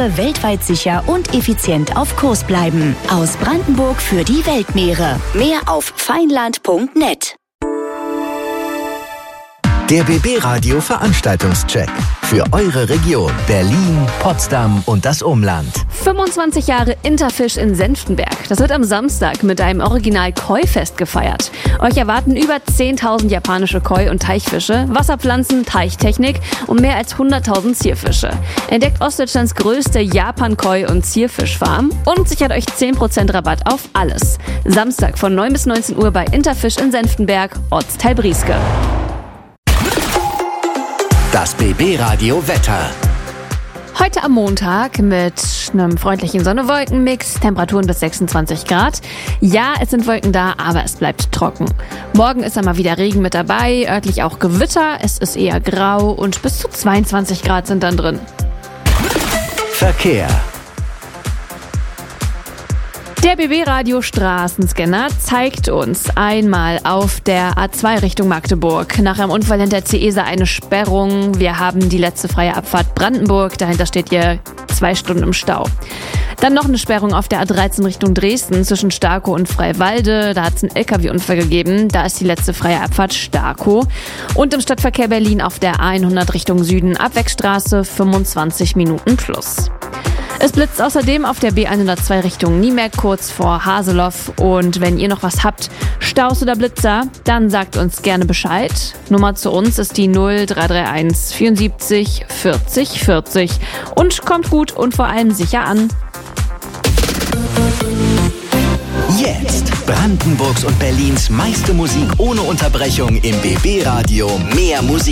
Schiffe weltweit sicher und effizient auf Kurs bleiben. Aus Brandenburg für die Weltmeere. Mehr auf feinland.net. Der BB Radio Veranstaltungscheck für eure Region Berlin, Potsdam und das Umland. 25 Jahre Interfisch in Senftenberg. Das wird am Samstag mit einem Original-Koi-Fest gefeiert. Euch erwarten über 10.000 japanische Koi- und Teichfische, Wasserpflanzen, Teichtechnik und mehr als 100.000 Zierfische. Entdeckt Ostdeutschlands größte Japan-Koi- und Zierfischfarm und sichert euch 10% Rabatt auf alles. Samstag von 9 bis 19 Uhr bei Interfisch in Senftenberg, Ortsteil Brieske. Das BB Radio Wetter. Heute am Montag mit einem freundlichen Sonne-Wolken-Mix, Temperaturen bis 26 Grad. Ja, es sind Wolken da, aber es bleibt trocken. Morgen ist einmal wieder Regen mit dabei, örtlich auch Gewitter. Es ist eher grau und bis zu 22 Grad sind dann drin. Verkehr. Der BB-Radio Straßenscanner zeigt uns einmal auf der A2 Richtung Magdeburg. Nach einem Unfall hinter Ciesa eine Sperrung. Wir haben die letzte freie Abfahrt Brandenburg. Dahinter steht ihr 2 Stunden im Stau. Dann noch eine Sperrung auf der A13 Richtung Dresden zwischen Starkow und Freiwalde. Da hat es einen LKW-Unfall gegeben. Da ist die letzte freie Abfahrt Starkow. Und im Stadtverkehr Berlin auf der A100 Richtung Süden Abwegstraße 25 Minuten plus. Es blitzt außerdem auf der B102 Richtung Niemerk kurz vor Haseloff. Und wenn ihr noch was habt, Staus oder Blitzer, dann sagt uns gerne Bescheid. Nummer zu uns ist die 0331 74 40 40. Und kommt gut und vor allem sicher an. Jetzt Brandenburgs und Berlins meiste Musik ohne Unterbrechung im BB Radio. Mehr Musik.